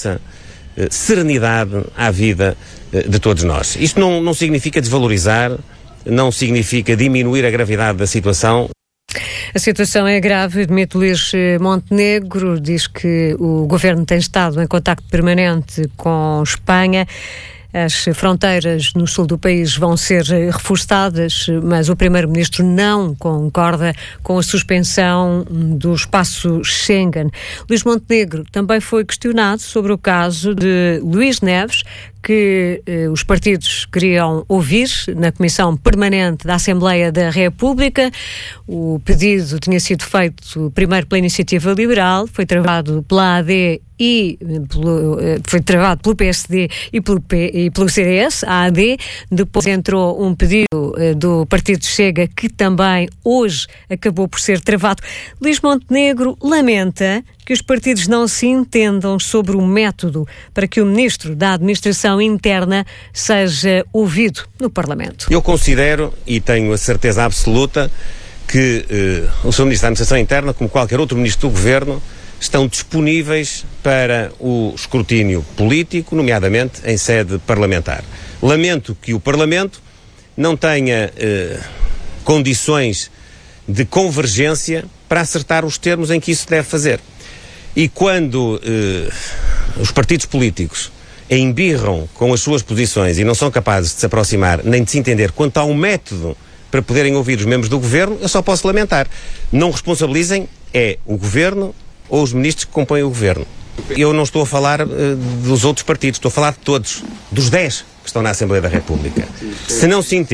imensa serenidade à vida de todos nós. Isto não significa desvalorizar, não significa diminuir a gravidade da situação. A situação é grave, admite Luís Montenegro, diz que o governo tem estado em contacto permanente com Espanha. As fronteiras no sul do país vão ser reforçadas, mas o primeiro-ministro não concorda com a suspensão do espaço Schengen. Luís Montenegro também foi questionado sobre o caso de Luís Neves, que os partidos queriam ouvir na Comissão Permanente da Assembleia da República. O pedido tinha sido feito primeiro pela Iniciativa Liberal, foi travado pela AD e foi travado pelo PSD e pelo CDS, a AD. Depois entrou um pedido do Partido Chega, que também hoje acabou por ser travado. Luís Montenegro lamenta que os partidos não se entendam sobre o método para que o Ministro da Administração Interna seja ouvido no Parlamento. Eu considero, e tenho a certeza absoluta, que o Sr. Ministro da Administração Interna, como qualquer outro Ministro do Governo, estão disponíveis para o escrutínio político, nomeadamente em sede parlamentar. Lamento que o Parlamento não tenha condições de convergência para acertar os termos em que isso deve fazer. E quando os partidos políticos embirram com as suas posições e não são capazes de se aproximar nem de se entender quanto a um método para poderem ouvir os membros do Governo, eu só posso lamentar. Não responsabilizem o Governo ou os ministros que compõem o Governo. Eu não estou a falar dos outros partidos, estou a falar de todos, dos 10 que estão na Assembleia da República. Se não se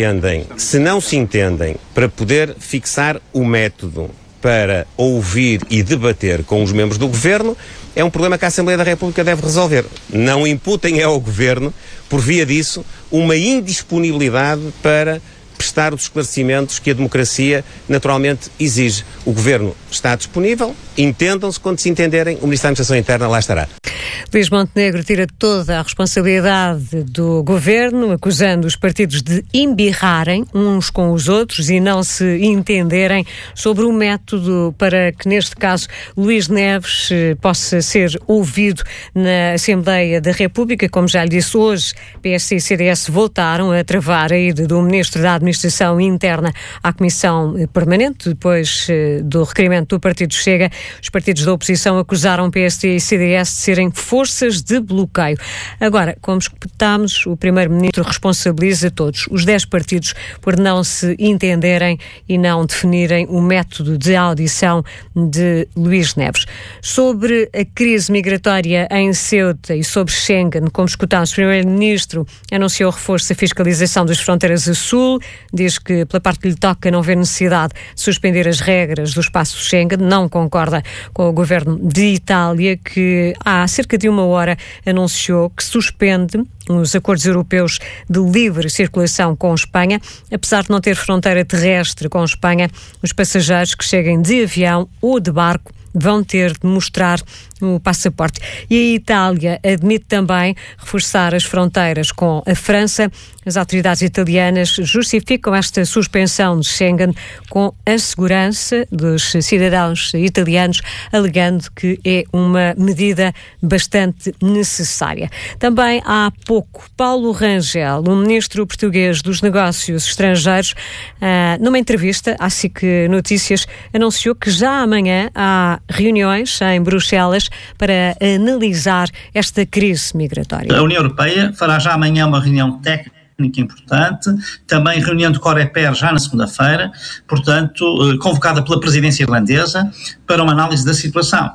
entendem para poder fixar o método para ouvir e debater com os membros do Governo, é um problema que a Assembleia da República deve resolver. Não imputem ao Governo, por via disso, uma indisponibilidade para prestar os esclarecimentos que a democracia naturalmente exige. O Governo está disponível, entendam-se, quando se entenderem, o Ministro da Administração Interna lá estará. Luís Montenegro tira toda a responsabilidade do Governo, acusando os partidos de embirrarem uns com os outros e não se entenderem sobre o método para que, neste caso, Luís Neves possa ser ouvido na Assembleia da República. Como já lhe disse, hoje PSD e CDS voltaram a travar a ida do Ministro da Administração Interna à Comissão Permanente, depois do requerimento do Partido Chega. Os partidos da oposição acusaram PSD e CDS de serem forças de bloqueio. Agora, como escutámos, o Primeiro-Ministro responsabiliza todos, os 10 partidos, por não se entenderem e não definirem o método de audição de Luís Neves. Sobre a crise migratória em Ceuta e sobre Schengen, como escutámos, o Primeiro-Ministro anunciou o reforço da fiscalização das fronteiras a sul, diz que pela parte que lhe toca não vê necessidade de suspender as regras do espaço Schengen, não concorda com o governo de Itália, que há cerca de uma hora anunciou que suspende os acordos europeus de livre circulação com Espanha. Apesar de não ter fronteira terrestre com Espanha, os passageiros que cheguem de avião ou de barco vão ter de mostrar o passaporte. E a Itália admite também reforçar as fronteiras com a França. As autoridades italianas justificam esta suspensão de Schengen com a segurança dos cidadãos italianos, alegando que é uma medida bastante necessária. Também há pouco, Paulo Rangel, o ministro português dos Negócios Estrangeiros, numa entrevista à SIC Notícias, anunciou que já amanhã há reuniões em Bruxelas para analisar esta crise migratória. A União Europeia fará já amanhã uma reunião técnica importante, também reunião de Coreper já na segunda-feira, portanto, convocada pela presidência irlandesa para uma análise da situação.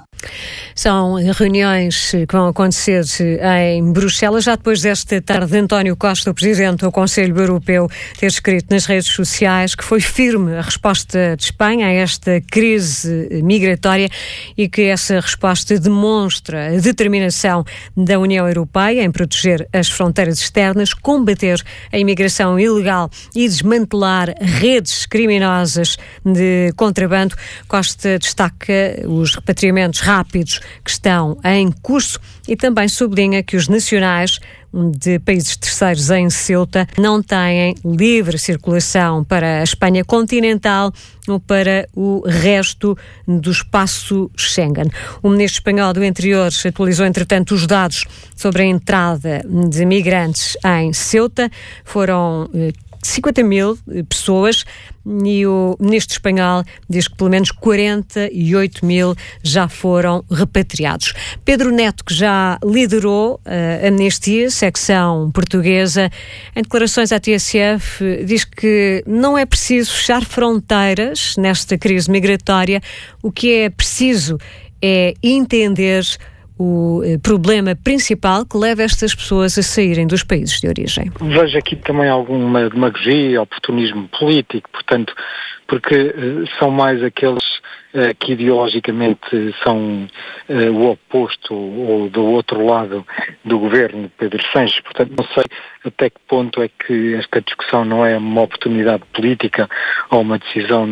São reuniões que vão acontecer em Bruxelas. Já depois desta tarde, António Costa, o Presidente do Conselho Europeu, ter escrito nas redes sociais que foi firme a resposta de Espanha a esta crise migratória e que essa resposta demonstra a determinação da União Europeia em proteger as fronteiras externas, combater a imigração ilegal e desmantelar redes criminosas de contrabando. Costa destaca os repatriamentos rápidos que estão em curso e também sublinha que os nacionais de países terceiros em Ceuta não têm livre circulação para a Espanha continental ou para o resto do espaço Schengen. O ministro espanhol do Interior atualizou, entretanto, os dados sobre a entrada de migrantes em Ceuta. Foram 50 mil pessoas e o ministro espanhol diz que pelo menos 48 mil já foram repatriados. Pedro Neto, que já liderou a Amnistia, secção portuguesa, em declarações à TSF, diz que não é preciso fechar fronteiras nesta crise migratória. O que é preciso é entender o problema principal que leva estas pessoas a saírem dos países de origem. Vejo aqui também alguma demagogia, oportunismo político, portanto, porque são mais aqueles que ideologicamente são o oposto ou do outro lado do governo, Pedro Sanches. Portanto, não sei até que ponto é que esta discussão não é uma oportunidade política ou uma decisão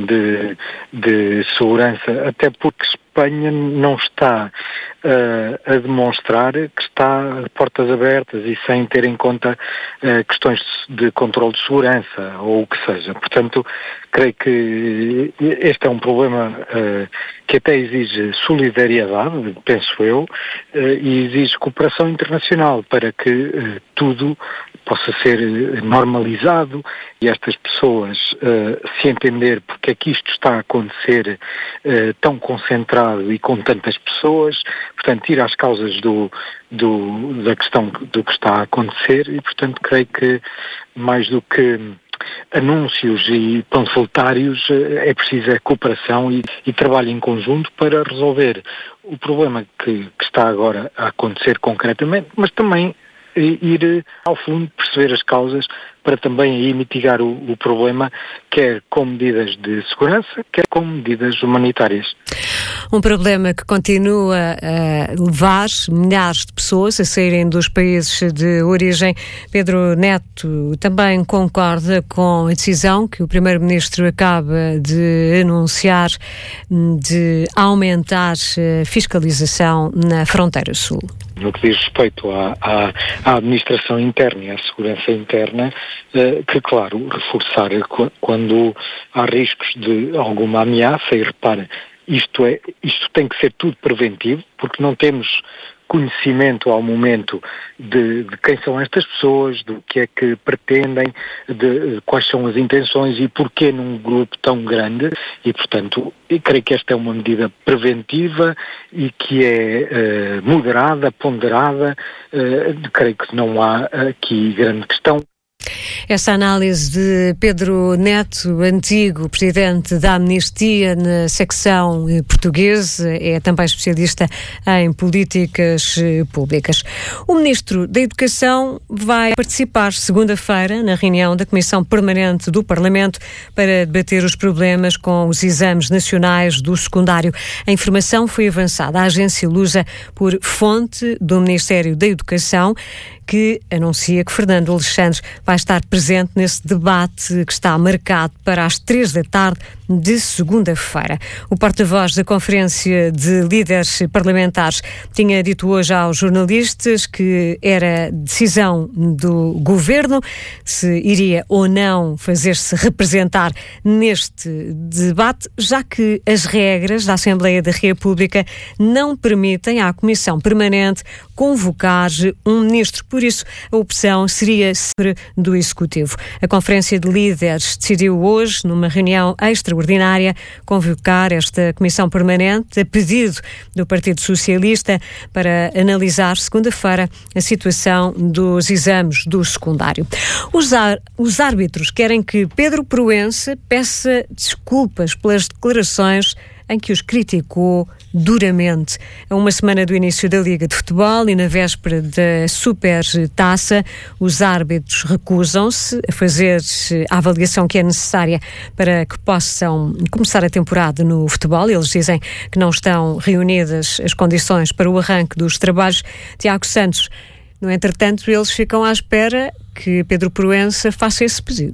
de segurança, até porque Espanha não está a demonstrar que está de portas abertas e sem ter em conta questões de controle de segurança ou o que seja. Portanto, creio que este é um problema que até exige solidariedade, penso eu, e exige cooperação internacional para que tudo possa ser normalizado e estas pessoas se entender porque é que isto está a acontecer tão concentrado e com tantas pessoas, portanto, ir às causas da questão do que está a acontecer e, portanto, creio que mais do que anúncios e panfletários é preciso cooperação e trabalho em conjunto para resolver o problema que está agora a acontecer concretamente, mas também ir ao fundo, perceber as causas para também aí mitigar o problema, quer com medidas de segurança, quer com medidas humanitárias. Um problema que continua a levar milhares de pessoas a saírem dos países de origem. Pedro Neto também concorda com a decisão que o Primeiro-Ministro acaba de anunciar de aumentar a fiscalização na fronteira sul. No que diz respeito à administração interna e à segurança interna, que, claro, reforçar quando há riscos de alguma ameaça, e repara, isto tem que ser tudo preventivo, porque não temos conhecimento ao momento de quem são estas pessoas, do que é que pretendem, de quais são as intenções e porquê num grupo tão grande e, portanto, eu creio que esta é uma medida preventiva e que é moderada, ponderada, creio que não há aqui grande questão. Essa análise de Pedro Neto, antigo presidente da Amnistia na secção portuguesa, é também especialista em políticas públicas. O Ministro da Educação vai participar segunda-feira na reunião da Comissão Permanente do Parlamento para debater os problemas com os exames nacionais do secundário. A informação foi avançada à agência Lusa por fonte do Ministério da Educação, que anuncia que Fernando Alexandre vai estar presente nesse debate que está marcado para as 3 da tarde de segunda-feira. O porta-voz da Conferência de Líderes Parlamentares tinha dito hoje aos jornalistas que era decisão do Governo se iria ou não fazer-se representar neste debate, já que as regras da Assembleia da República não permitem à Comissão Permanente convocar um ministro. Por isso, a opção seria sempre do Executivo. A Conferência de Líderes decidiu hoje, numa reunião extraordinária, convocar esta Comissão Permanente a pedido do Partido Socialista para analisar segunda-feira a situação dos exames do secundário. Os árbitros querem que Pedro Proença peça desculpas pelas declarações em que os criticou duramente. A uma semana do início da Liga de Futebol e na véspera da Supertaça, os árbitros recusam-se a fazer a avaliação que é necessária para que possam começar a temporada no futebol. Eles dizem que não estão reunidas as condições para o arranque dos trabalhos. Tiago Santos, no entretanto, eles ficam à espera que Pedro Proença faça esse pedido.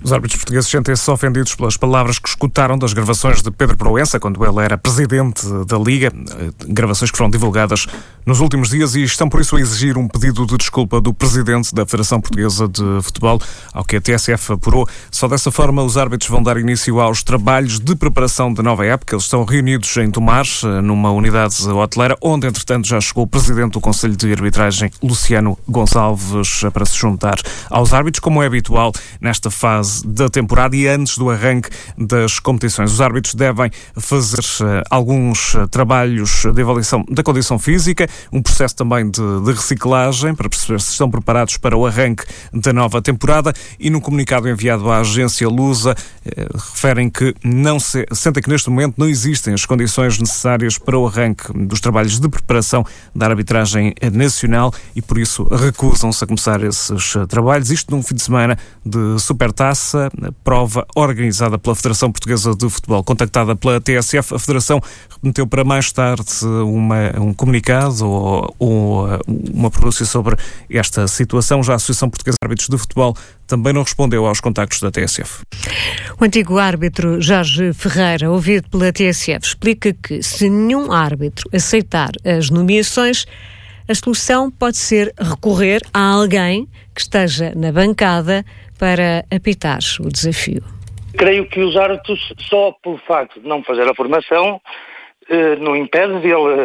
Os árbitros portugueses sentem-se ofendidos pelas palavras que escutaram das gravações de Pedro Proença quando ele era presidente da Liga, gravações que foram divulgadas nos últimos dias e estão por isso a exigir um pedido de desculpa do presidente da Federação Portuguesa de Futebol, ao que a TSF apurou. Só dessa forma os árbitros vão dar início aos trabalhos de preparação da nova época. Eles estão reunidos em Tomares, numa unidade hoteleira, onde entretanto já chegou o presidente do Conselho de Arbitragem, Luciano Gonçalves, para se juntar aos árbitros, como é habitual nesta fase da temporada e antes do arranque das competições. Os árbitros devem fazer alguns trabalhos de avaliação da condição física, um processo também de reciclagem para perceber se estão preparados para o arranque da nova temporada, e no comunicado enviado à agência Lusa referem que sentem que neste momento não existem as condições necessárias para o arranque dos trabalhos de preparação da arbitragem nacional e por isso recusam-se a começar esses trabalhos. Isto num fim de semana de Supertaça, prova organizada pela Federação Portuguesa de Futebol. Contactada pela TSF, a Federação remeteu para mais tarde um comunicado ou uma pronúncia sobre esta situação. Já a Associação Portuguesa de Árbitros de Futebol também não respondeu aos contactos da TSF. O antigo árbitro Jorge Ferreira, ouvido pela TSF, explica que se nenhum árbitro aceitar as nomeações, a solução pode ser recorrer a alguém que esteja na bancada para apitar o desafio. Creio que os árbitros, só pelo facto de não fazer a formação, não impede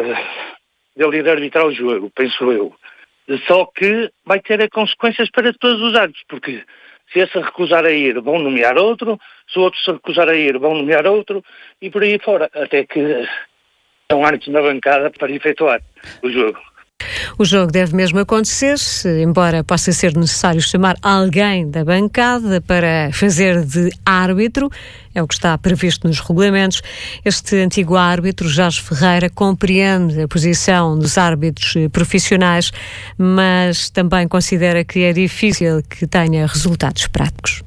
dele ir arbitrar o jogo, penso eu. Só que vai ter consequências para todos os árbitros, porque se esse recusar a ir, vão nomear outro, se o outro se recusar a ir, vão nomear outro, e por aí fora, até que estão árbitros na bancada para efetuar o jogo. O jogo deve mesmo acontecer, embora possa ser necessário chamar alguém da bancada para fazer de árbitro, é o que está previsto nos regulamentos. Este antigo árbitro, Jorge Ferreira, compreende a posição dos árbitros profissionais, mas também considera que é difícil que tenha resultados práticos.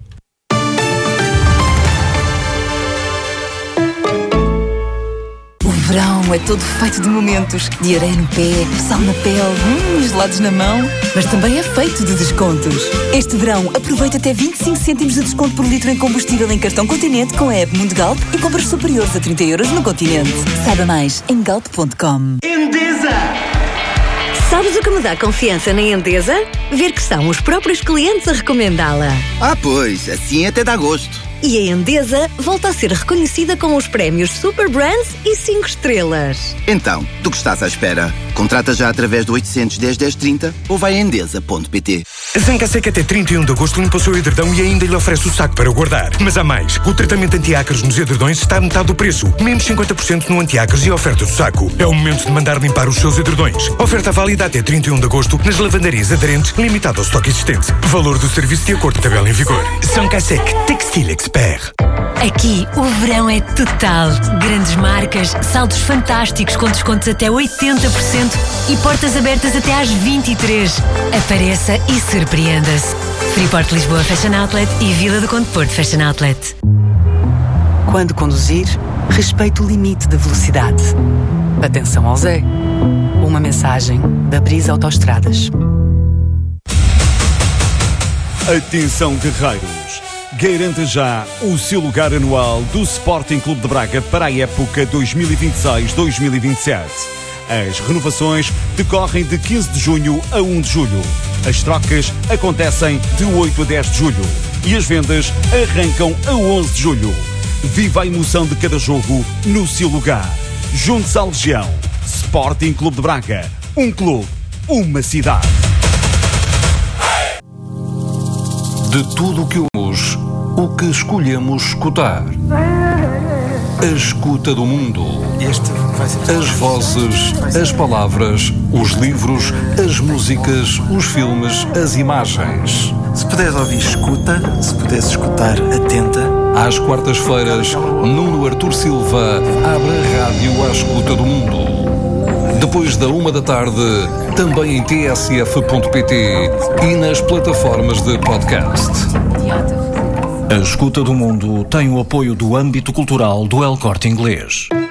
O verão é todo feito de momentos, de areia no pé, sal na pele, gelados na mão, mas também é feito de descontos. Este verão aproveita até 25 cêntimos de desconto por litro em combustível em cartão Continente com a app Mundo Galp e compras superiores a 30 € no Continente. Saiba mais em galp.com. Endesa! Sabes o que me dá confiança na Endesa? Ver que são os próprios clientes a recomendá-la. Ah, pois, assim até dá gosto. E a Endesa volta a ser reconhecida com os prémios Super Brands e 5 estrelas. Então, do que estás à espera? Contrata já através do 810 1030 ou vai a endesa.pt. A Zangasec até 31 de agosto limpa o seu edredão e ainda lhe oferece o saco para guardar. Mas há mais. O tratamento anti-ácaros nos edredões está a metade do preço. Menos 50% no anti-ácaros e a oferta do saco. É o momento de mandar limpar os seus edredões. Oferta válida até 31 de agosto nas lavandarias aderentes, limitado ao estoque existente. Valor do serviço de acordo com a tabela em vigor. Zangasec Textile Expert. Aqui o verão é total. Grandes marcas, saldos fantásticos com descontos até 80% e portas abertas até às 23. Apareça e surpreenda-se. Freeport Lisboa Fashion Outlet e Vila do Conde Porto Fashion Outlet. Quando conduzir, respeite o limite de velocidade. Atenção ao Zé. Uma mensagem da Brisa Autoestradas. Atenção, guerreiros! Garanta já o seu lugar anual do Sporting Clube de Braga para a época 2026-2027. As renovações decorrem de 15 de junho a 1 de julho. As trocas acontecem de 8 a 10 de julho. E as vendas arrancam a 11 de julho. Viva a emoção de cada jogo no seu lugar. Junte-se à Legião. Sporting Clube de Braga. Um clube, uma cidade. De tudo o que ouvimos, o que escolhemos escutar. A escuta do mundo. As vozes, as palavras, os livros, as músicas, os filmes, as imagens. Se puderes ouvir, escuta. Se puderes escutar, atenta. Às quartas-feiras, Nuno Artur Silva abre a rádio à escuta do mundo. Depois da 1 da tarde, também em tsf.pt e nas plataformas de podcast. A Escuta do Mundo tem o apoio do âmbito cultural do El Corte Inglês.